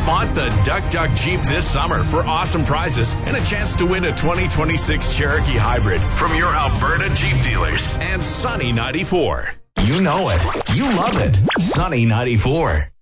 Spot the Duck Duck Jeep this summer for awesome prizes and a chance to win a 2026 Cherokee Hybrid from your Alberta Jeep dealers and Sunny 94. You know it. You love it. Sunny 94.